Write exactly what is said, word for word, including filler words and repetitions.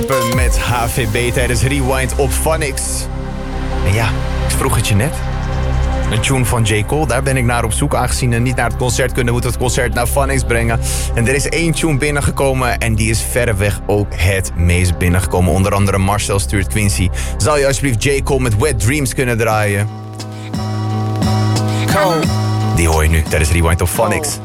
diepen met H V B tijdens Rewind op Phonics. En ja, ik vroeg het je net. Een tune van J. Cole, daar ben ik naar op zoek. Aangezien we niet naar het concert kunnen, moeten we het concert naar Phonics brengen. En er is één tune binnengekomen en die is verreweg ook het meest binnengekomen. Onder andere Marcel stuurt Quincy. Zou je alsjeblieft J. Cole met Wet Dreams kunnen draaien? Cole. Die hoor je nu tijdens Rewind op Phonics.